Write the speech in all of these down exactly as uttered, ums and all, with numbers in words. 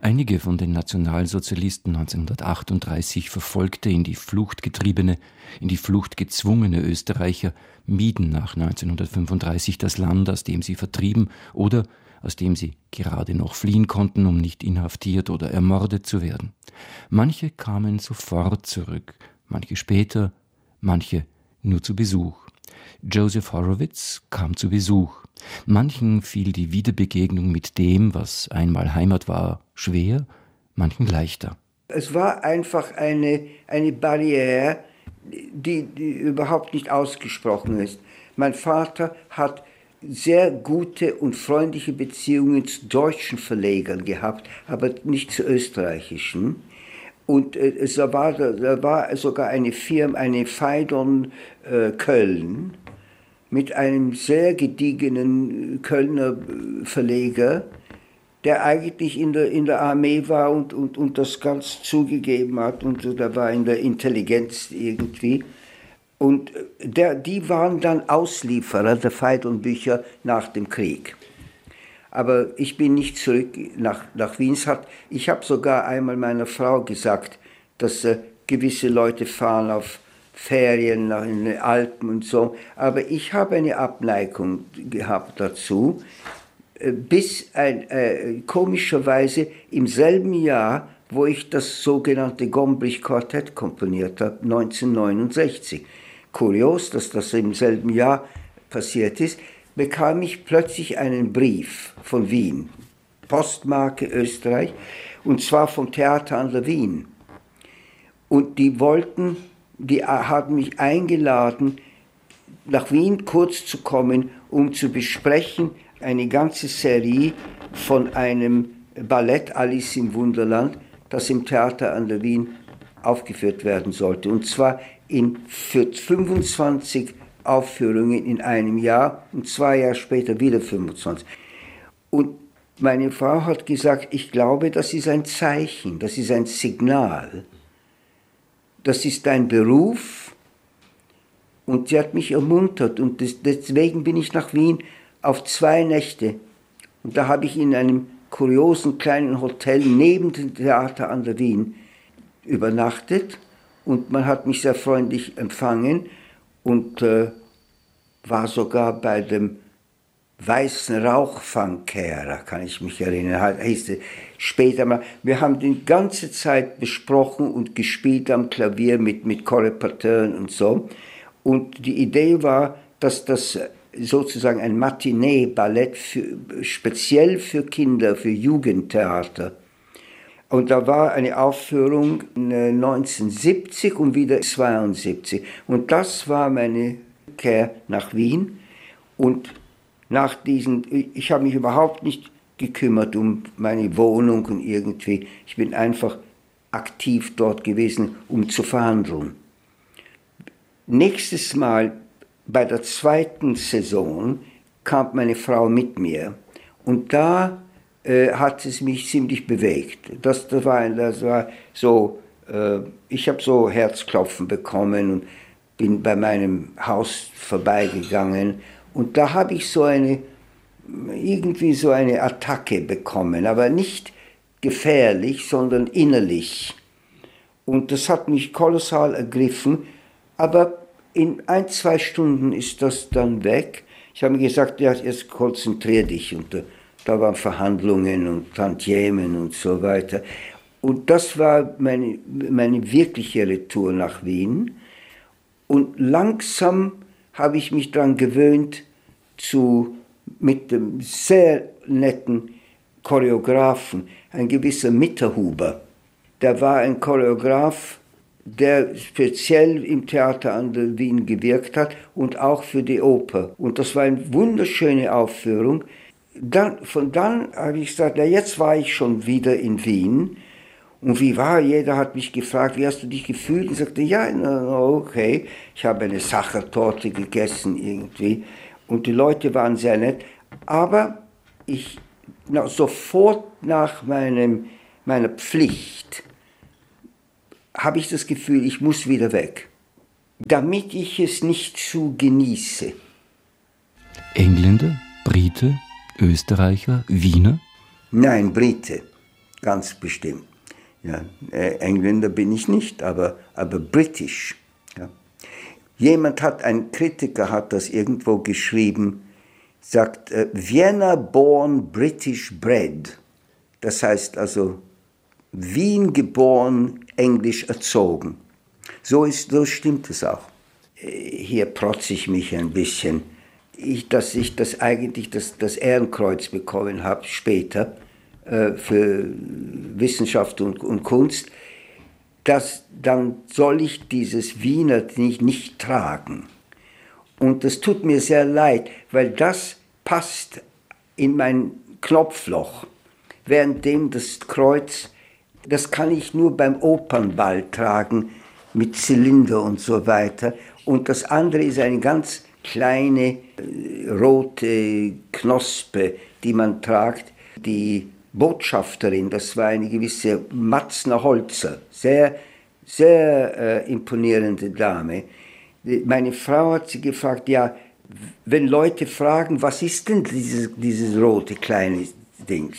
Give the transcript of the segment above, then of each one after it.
Einige von den Nationalsozialisten neunzehnhundertachtunddreißig verfolgte, in die Flucht getriebene, in die Flucht gezwungene Österreicher mieden nach neunzehnhundertfünfunddreißig das Land, aus dem sie vertrieben oder aus dem sie gerade noch fliehen konnten, um nicht inhaftiert oder ermordet zu werden. Manche kamen sofort zurück, manche später, manche nur zu Besuch. Joseph Horowitz kam zu Besuch. Manchen fiel die Wiederbegegnung mit dem, was einmal Heimat war, schwer, manchen leichter. Es war einfach eine, eine Barriere, die, die überhaupt nicht ausgesprochen ist. Mein Vater hat sehr gute und freundliche Beziehungen zu deutschen Verlegern gehabt, aber nicht zu österreichischen. Und äh, es war, da war sogar eine Firma, eine Phaidon äh, Köln, mit einem sehr gediegenen Kölner Verleger, der eigentlich in der, in der Armee war und, und, und das ganz zugegeben hat und der war in der Intelligenz irgendwie. Und der, die waren dann Auslieferer der Phaidon-Bücher nach dem Krieg. Aber ich bin nicht zurück nach, nach Wien. Ich habe sogar einmal meiner Frau gesagt, dass äh, gewisse Leute fahren auf Ferien in den Alpen und so. Aber ich habe eine Abneigung gehabt dazu, bis ein, äh, komischerweise im selben Jahr, wo ich das sogenannte Gombrich-Quartett komponiert habe, neunzehnhundertneunundsechzig. Kurios, dass das im selben Jahr passiert ist, bekam ich plötzlich einen Brief von Wien, Postmarke Österreich, und zwar vom Theater an der Wien. Und die wollten, die haben mich eingeladen, nach Wien kurz zu kommen, um zu besprechen eine ganze Serie von einem Ballett Alice im Wunderland, das im Theater an der Wien aufgeführt werden sollte. Und zwar in, für fünfundzwanzig Aufführungen in einem Jahr und zwei Jahre später wieder fünfundzwanzig. Und meine Frau hat gesagt, ich glaube, das ist ein Zeichen, das ist ein Signal. Das ist dein Beruf, und sie hat mich ermuntert und das, deswegen bin ich nach Wien auf zwei Nächte. Und da habe ich in einem kuriosen kleinen Hotel neben dem Theater an der Wien übernachtet und man hat mich sehr freundlich empfangen und äh, war sogar bei dem Weißen Rauchfangkehrer, kann ich mich erinnern, hieß es später mal. Wir haben die ganze Zeit besprochen und gespielt am Klavier mit, mit Korreparateuren und so. Und die Idee war, dass das sozusagen ein Matinee-Ballett für, speziell für Kinder, für Jugendtheater. Und da war eine Aufführung neunzehnhundertsiebzig und wieder zweiundsiebzig. Und das war meine Rückkehr nach Wien. Und nach diesen, ich habe mich überhaupt nicht gekümmert um meine Wohnung und irgendwie. Ich bin einfach aktiv dort gewesen, um zu verhandeln. Nächstes Mal, bei der zweiten Saison, kam meine Frau mit mir. Und da äh, hat es mich ziemlich bewegt. Das, das, war, das war so, äh, ich habe so Herzklopfen bekommen und bin bei meinem Haus vorbeigegangen. Und da habe ich so eine, irgendwie so eine Attacke bekommen, aber nicht gefährlich, sondern innerlich. Und das hat mich kolossal ergriffen, aber in ein, zwei Stunden ist das dann weg. Ich habe mir gesagt, ja, jetzt konzentrier dich. Und da, da waren Verhandlungen und Tantiemen und so weiter. Und das war meine, meine wirkliche Retour nach Wien. Und langsam habe ich mich daran gewöhnt, zu, mit dem sehr netten Choreografen, ein gewisser Mitterhuber. Der war ein Choreograf, der speziell im Theater an der Wien gewirkt hat und auch für die Oper. Und das war eine wunderschöne Aufführung. Dann, von dann habe ich gesagt, ja, jetzt war ich schon wieder in Wien. Und wie war? Jeder hat mich gefragt, wie hast du dich gefühlt? Ich sagte, ja, okay, ich habe eine Sachertorte gegessen irgendwie. Und die Leute waren sehr nett. Aber ich, na, sofort nach meinem, meiner Pflicht, habe ich das Gefühl, ich muss wieder weg, damit ich es nicht zu genieße. Engländer, Brite, Österreicher, Wiener? Nein, Brite. ganz bestimmt. Ja, äh, Engländer bin ich nicht, aber, aber britisch. Ja. Jemand hat, ein Kritiker hat das irgendwo geschrieben, sagt, äh, Vienna born British bred. Das heißt also, Wien geboren, Englisch erzogen. So, ist, so stimmt es auch. Hier protze ich mich ein bisschen, ich, dass ich das eigentlich das, das Ehrenkreuz bekommen habe später äh, für Wissenschaft und, und Kunst, dass, dann soll ich dieses Wiener nicht, nicht tragen. Und das tut mir sehr leid, weil das passt in mein Knopfloch, währenddem das Kreuz, das kann ich nur beim Opernball tragen, mit Zylinder und so weiter. Und das andere ist eine ganz kleine äh, rote Knospe, die man tragt. Die Botschafterin, das war eine gewisse Matzner Holzer, sehr, sehr äh, imponierende Dame. Meine Frau hat sie gefragt, ja, wenn Leute fragen, was ist denn dieses, dieses rote kleine Ding?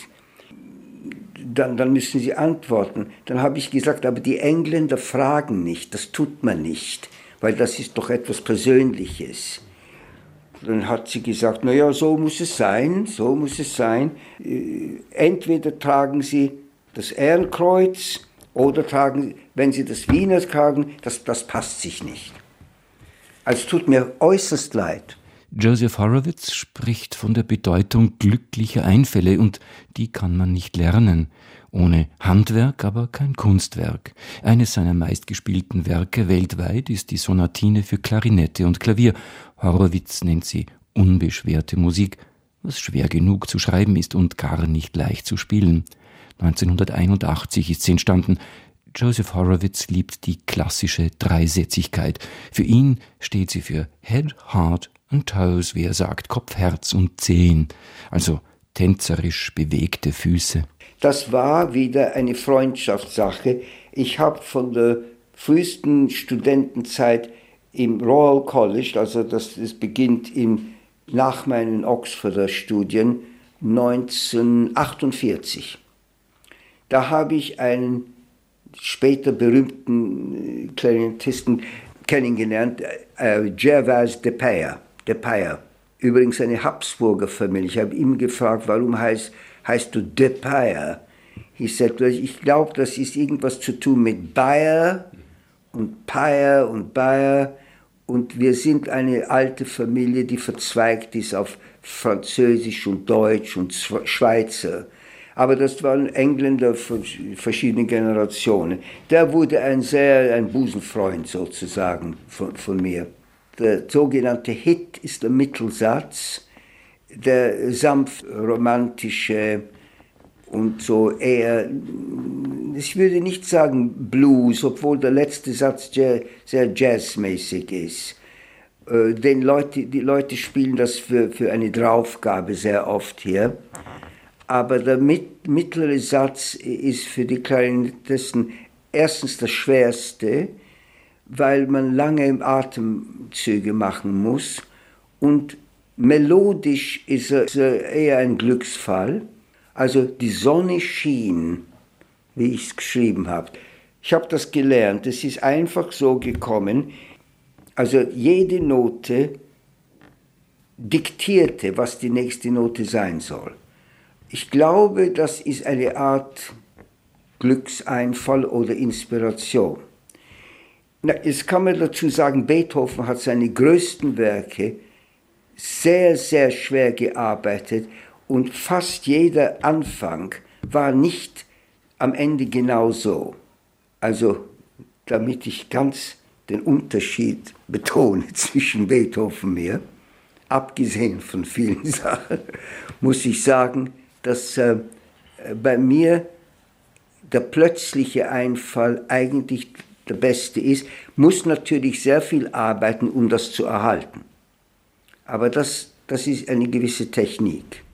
Dann, dann müssen sie antworten. Dann habe ich gesagt, aber die Engländer fragen nicht, das tut man nicht, weil das ist doch etwas Persönliches. Dann hat sie gesagt, naja, so muss es sein, so muss es sein. Entweder tragen sie das Ehrenkreuz oder tragen, wenn sie das Wiener tragen, das, das passt sich nicht. Also es tut mir äußerst leid. Joseph Horowitz spricht von der Bedeutung glücklicher Einfälle und die kann man nicht lernen. Ohne Handwerk aber kein Kunstwerk. Eines seiner meistgespielten Werke weltweit ist die Sonatine für Klarinette und Klavier. Horowitz nennt sie unbeschwerte Musik, was schwer genug zu schreiben ist und gar nicht leicht zu spielen. neunzehnhunderteinundachtzig ist sie entstanden. Joseph Horowitz liebt die klassische Dreisätzigkeit. Für ihn steht sie für Head, Heart and Toes, wie er sagt, Kopf, Herz und Zehen, also tänzerisch bewegte Füße. Das war wieder eine Freundschaftssache. Ich habe von der frühesten Studentenzeit im Royal College, also das, das beginnt in, nach meinen Oxforder Studien, neunzehnhundertachtundvierzig. Da habe ich einen später berühmten Klarinettisten kennengelernt, äh, Gervase de Payer. De Payer. Übrigens eine Habsburger Familie. Ich habe ihn gefragt, warum heißt, heißt du de Payer? Ich sagte, ich glaube, das ist irgendwas zu tun mit Bayer und Payer und Bayer. Und wir sind eine alte Familie, die verzweigt ist auf Französisch und Deutsch und Schweizer. Aber das waren Engländer von verschiedenen Generationen. Der wurde ein sehr, ein Busenfreund sozusagen von, von mir. Der sogenannte Hit ist der Mittelsatz, der sanft romantische und so eher, ich würde nicht sagen Blues, obwohl der letzte Satz sehr jazzmäßig ist. Den Leute, die Leute spielen das für, für eine Draufgabe sehr oft hier. Aber der mit, mittlere Satz ist für die Klarinettisten erstens das Schwerste, weil man lange Atemzüge machen muss. Und melodisch ist er eher ein Glücksfall. Also die Sonne schien, wie ich es geschrieben habe. Ich habe das gelernt, es ist einfach so gekommen. Also jede Note diktierte, was die nächste Note sein soll. Ich glaube, das ist eine Art Glückseinfall oder Inspiration. Na, jetzt kann man dazu sagen, Beethoven hat seine größten Werke sehr, sehr schwer gearbeitet und fast jeder Anfang war nicht am Ende genau so. Also, damit ich ganz den Unterschied betone zwischen Beethoven und mir, abgesehen von vielen Sachen, muss ich sagen, dass äh, bei mir der plötzliche Einfall eigentlich der beste ist, muss natürlich sehr viel arbeiten, um das zu erhalten. Aber das, das ist eine gewisse Technik.